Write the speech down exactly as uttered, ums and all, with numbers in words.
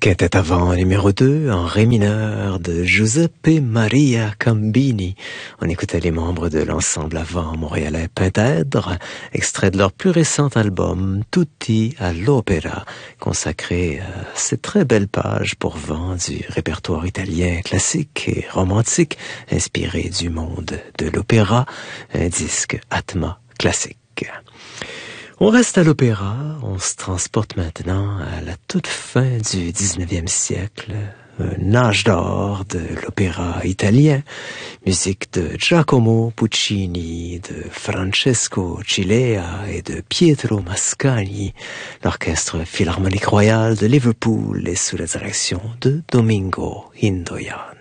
Quintette avant numéro deux en ré mineur de Giuseppe Maria Cambini. On écoutait les membres de l'ensemble avant montréalais Pentèdre, extrait de leur plus récent album Tutti all'opera, consacré à cette très belle page pour vent du répertoire italien classique et romantique, inspiré du monde de l'opéra, un disque Atma classique. On reste à l'opéra, on se transporte maintenant à la toute fin du dix-neuvième siècle, un âge d'or de l'opéra italien, musique de Giacomo Puccini, de Francesco Cilea et de Pietro Mascagni. L'orchestre philharmonique royal de Liverpool est sous la direction de Domingo Hindoyan.